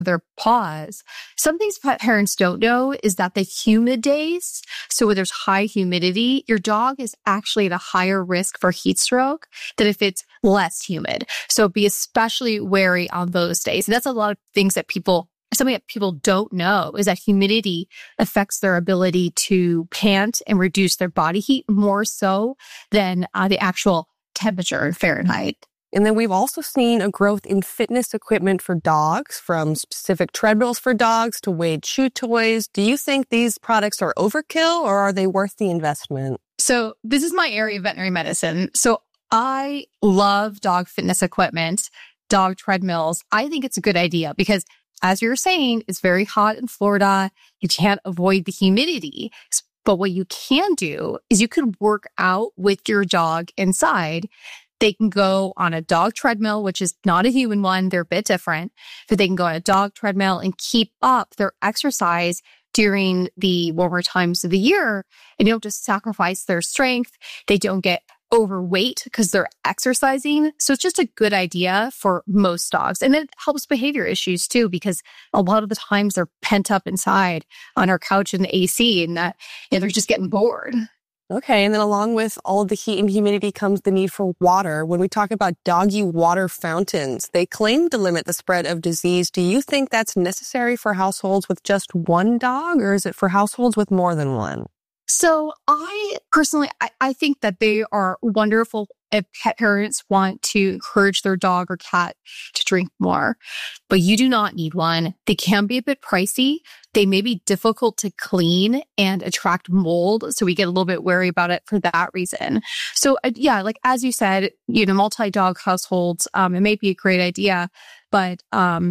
their paws. Some things pet parents don't know is that the humid days, so when there's high humidity, your dog is actually at a higher risk for heat stroke than if it's less humid. So be especially wary on those days. And that's a lot of things that something that people don't know is that humidity affects their ability to pant and reduce their body heat more so than the actual temperature in Fahrenheit. And then we've also seen a growth in fitness equipment for dogs, from specific treadmills for dogs to weighted chew toys. Do you think these products are overkill, or are they worth the investment? So this is my area of veterinary medicine. So I love dog fitness equipment, dog treadmills. I think it's a good idea because, as you're saying, it's very hot in Florida. You can't avoid the humidity. But what you can do is you can work out with your dog inside. They can go on a dog treadmill, which is not a human one. They're a bit different. But they can go on a dog treadmill and keep up their exercise during the warmer times of the year. And you don't just sacrifice their strength. They don't get overweight because they're exercising. So it's just a good idea for most dogs. And it helps behavior issues too, because a lot of the times they're pent up inside on our couch in the AC and that they're just getting bored. Okay, and then along with all of the heat and humidity comes the need for water. When we talk about doggy water fountains, they claim to limit the spread of disease. Do you think that's necessary for households with just one dog, or is it for households with more than one? So I personally think that they are wonderful if pet parents want to encourage their dog or cat to drink more. But you do not need one. They can be a bit pricey. They may be difficult to clean and attract mold. So we get a little bit wary about it for that reason. So like as you said, multi-dog households, it may be a great idea. But,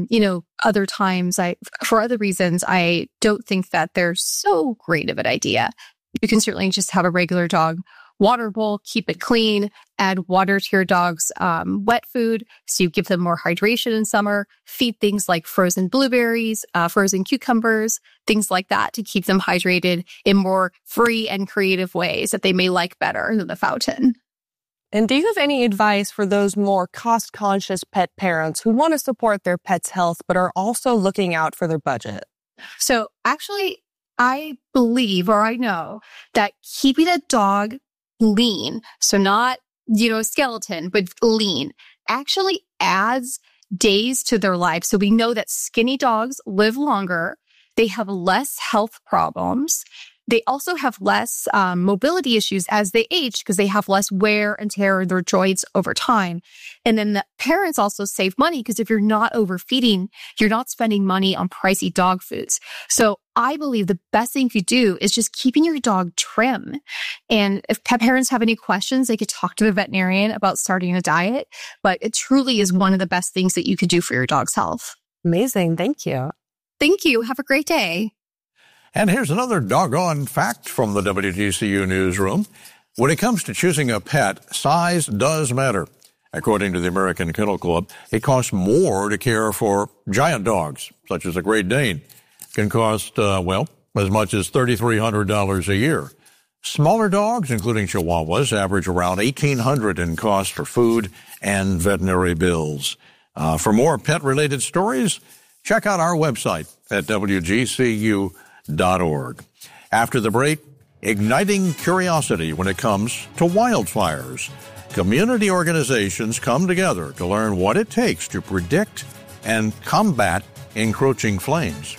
other times for other reasons, I don't think that they're so great of an idea. You can certainly just have a regular dog water bowl, keep it clean, add water to your dog's wet food. So you give them more hydration in summer, feed things like frozen blueberries, frozen cucumbers, things like that to keep them hydrated in more free and creative ways that they may like better than the fountain. And do you have any advice for those more cost-conscious pet parents who want to support their pet's health but are also looking out for their budget? So actually, I believe, or I know, that keeping a dog lean, so not, skeleton, but lean, actually adds days to their life. So we know that skinny dogs live longer. They have less health problems. They also have less mobility issues as they age because they have less wear and tear in their joints over time. And then the parents also save money because if you're not overfeeding, you're not spending money on pricey dog foods. So I believe the best thing you do is just keeping your dog trim. And if pet parents have any questions, they could talk to the veterinarian about starting a diet. But it truly is one of the best things that you could do for your dog's health. Amazing. Thank you. Thank you. Have a great day. And here's another doggone fact from the WGCU newsroom. When it comes to choosing a pet, size does matter. According to the American Kennel Club, it costs more to care for giant dogs, such as a Great Dane. It can cost, as much as $3,300 a year. Smaller dogs, including Chihuahuas, average around $1,800 in cost for food and veterinary bills. For more pet-related stories, check out our website at WGCU.org. After the break, igniting curiosity when it comes to wildfires. Community organizations come together to learn what it takes to predict and combat encroaching flames.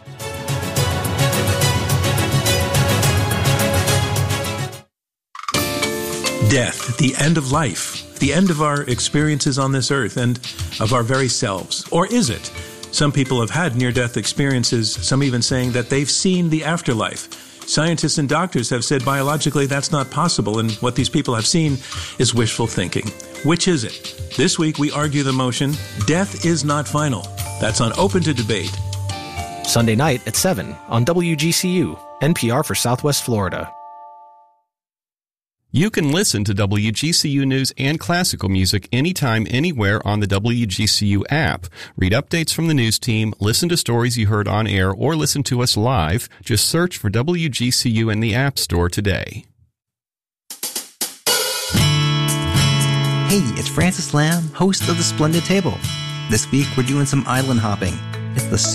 Death, the end of life, the end of our experiences on this earth and of our very selves. Or is it? Some people have had near-death experiences, some even saying that they've seen the afterlife. Scientists and doctors have said biologically that's not possible, and what these people have seen is wishful thinking. Which is it? This week we argue the motion, death is not final. That's on Open to Debate. Sunday night at 7 on WGCU, NPR for Southwest Florida. You can listen to WGCU News and classical music anytime, anywhere on the WGCU app. Read updates from the news team, listen to stories you heard on air, or listen to us live. Just search for WGCU in the App Store today. Hey, it's Francis Lamb, host of The Splendid Table. This week we're doing some island hopping. It's the